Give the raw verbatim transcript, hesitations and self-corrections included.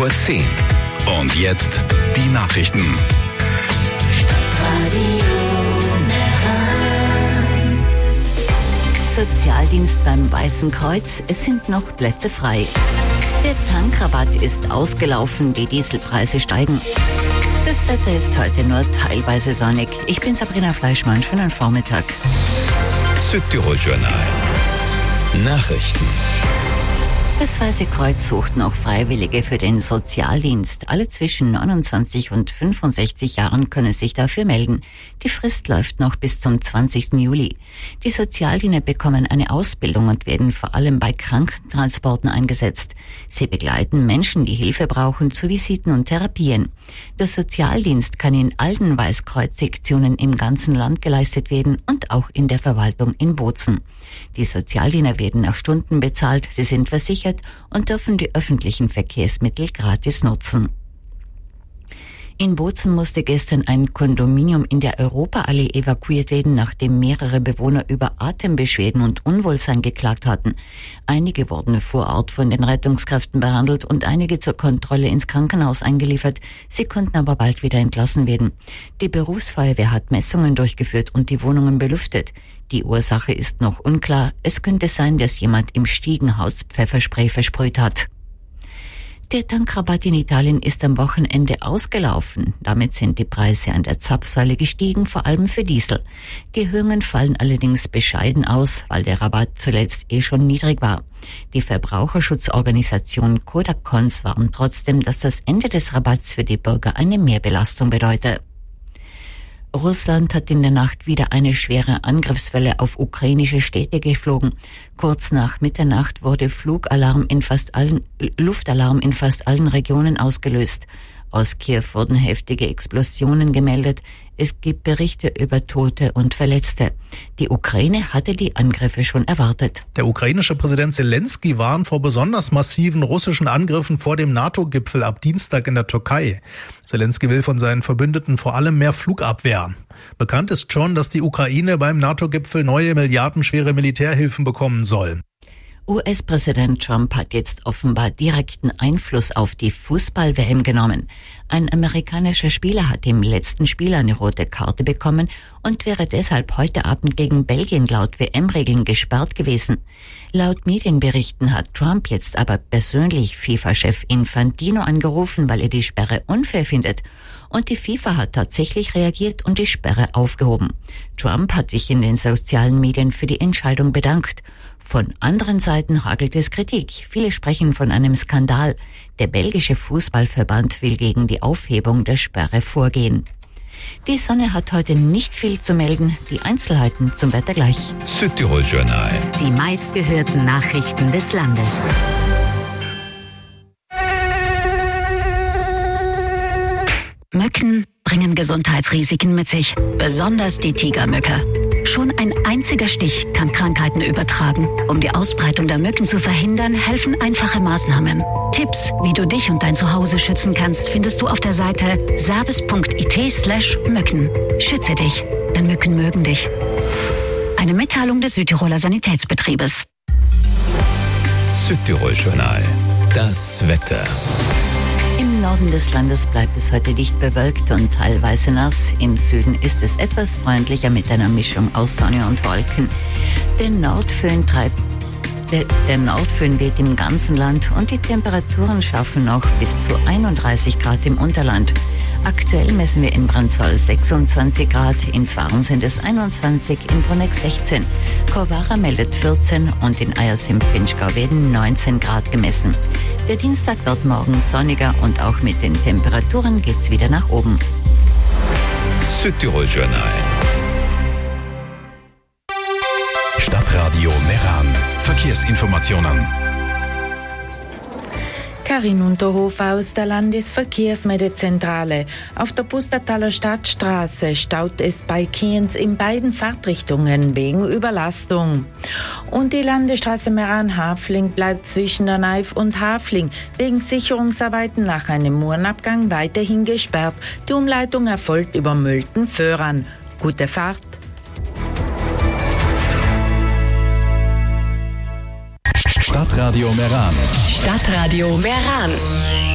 vor zehn. Und jetzt die Nachrichten. Sozialdienst beim Weißen Kreuz, es sind noch Plätze frei. Der Tankrabatt ist ausgelaufen, die Dieselpreise steigen. Das Wetter ist heute nur teilweise sonnig. Ich bin Sabrina Fleischmann, schönen Vormittag. Südtirol-Journal. Nachrichten. Das Weiße Kreuz sucht noch Freiwillige für den Sozialdienst. Alle zwischen neunundzwanzig und fünfundsechzig Jahren können sich dafür melden. Die Frist läuft noch bis zum zwanzigsten Juli. Die Sozialdiener bekommen eine Ausbildung und werden vor allem bei Krankentransporten eingesetzt. Sie begleiten Menschen, die Hilfe brauchen, zu Visiten und Therapien. Der Sozialdienst kann in allen Weißkreuz-Sektionen im ganzen Land geleistet werden und auch in der Verwaltung in Bozen. Die Sozialdiener werden nach Stunden bezahlt, sie sind versichert und dürfen die öffentlichen Verkehrsmittel gratis nutzen. In Bozen musste gestern ein Kondominium in der Europaallee evakuiert werden, nachdem mehrere Bewohner über Atembeschwerden und Unwohlsein geklagt hatten. Einige wurden vor Ort von den Rettungskräften behandelt und einige zur Kontrolle ins Krankenhaus eingeliefert. Sie konnten aber bald wieder entlassen werden. Die Berufsfeuerwehr hat Messungen durchgeführt und die Wohnungen belüftet. Die Ursache ist noch unklar. Es könnte sein, dass jemand im Stiegenhaus Pfefferspray versprüht hat. Der Tankrabatt in Italien ist am Wochenende ausgelaufen. Damit sind die Preise an der Zapfsäule gestiegen, vor allem für Diesel. Die Erhöhungen fallen allerdings bescheiden aus, weil der Rabatt zuletzt eh schon niedrig war. Die Verbraucherschutzorganisation Kodakons warnt trotzdem, dass das Ende des Rabatts für die Bürger eine Mehrbelastung bedeutet. Russland hat in der Nacht wieder eine schwere Angriffswelle auf ukrainische Städte geflogen. Kurz nach Mitternacht wurde Flugalarm in fast allen, Luftalarm in fast allen Regionen ausgelöst. Aus Kiew wurden heftige Explosionen gemeldet. Es gibt Berichte über Tote und Verletzte. Die Ukraine hatte die Angriffe schon erwartet. Der ukrainische Präsident Zelensky warnt vor besonders massiven russischen Angriffen vor dem NATO-Gipfel ab Dienstag in der Türkei. Zelensky will von seinen Verbündeten vor allem mehr Flugabwehr. Bekannt ist schon, dass die Ukraine beim NATO-Gipfel neue milliardenschwere Militärhilfen bekommen soll. U S-Präsident Trump hat jetzt offenbar direkten Einfluss auf die Fußball-W M genommen. Ein amerikanischer Spieler hat im letzten Spiel eine rote Karte bekommen und wäre deshalb heute Abend gegen Belgien laut W M-Regeln gesperrt gewesen. Laut Medienberichten hat Trump jetzt aber persönlich FIFA-Chef Infantino angerufen, weil er die Sperre unfair findet. Und die FIFA hat tatsächlich reagiert und die Sperre aufgehoben. Trump hat sich in den sozialen Medien für die Entscheidung bedankt. Von anderen Seiten hagelt es Kritik. Viele sprechen von einem Skandal. Der belgische Fußballverband will gegen die Aufhebung der Sperre vorgehen. Die Sonne hat heute nicht viel zu melden. Die Einzelheiten zum Wetter gleich. Südtirol-Journal. Die meistgehörten Nachrichten des Landes. Mücken bringen Gesundheitsrisiken mit sich, besonders die Tigermücke. Schon ein einziger Stich kann Krankheiten übertragen. Um die Ausbreitung der Mücken zu verhindern, helfen einfache Maßnahmen. Tipps, wie du dich und dein Zuhause schützen kannst, findest du auf der Seite service punkt it slash Mücken. Schütze dich, denn Mücken mögen dich. Eine Mitteilung des Südtiroler Sanitätsbetriebes. Südtirol-Journal. Das Wetter. Im Norden des Landes bleibt es heute dicht bewölkt und teilweise nass. Im Süden ist es etwas freundlicher mit einer Mischung aus Sonne und Wolken. Der Nordföhn treibt Der, der Nordföhn weht im ganzen Land und die Temperaturen schaffen noch bis zu einunddreißig Grad im Unterland. Aktuell messen wir in Branzoll sechsundzwanzig Grad, in Fahren sind es einundzwanzig, in Bruneck sechzehn. Corvara meldet vierzehn und in Eyers im Finchgau werden neunzehn Grad gemessen. Der Dienstag wird morgen sonniger und auch mit den Temperaturen geht's wieder nach oben. Südtirol-Journal. Stadtradio Meran. Verkehrsinformationen. Karin Unterhof aus der Landesverkehrsmeldezentrale. Auf der Pustertaler Stadtstraße staut es bei Kienz in beiden Fahrtrichtungen wegen Überlastung. Und die Landesstraße Meran-Hafling bleibt zwischen der Neif und Hafling wegen Sicherungsarbeiten nach einem Murenabgang weiterhin gesperrt. Die Umleitung erfolgt über Mölten-Föhran. Gute Fahrt! Stadtradio Meran. Stadtradio Meran.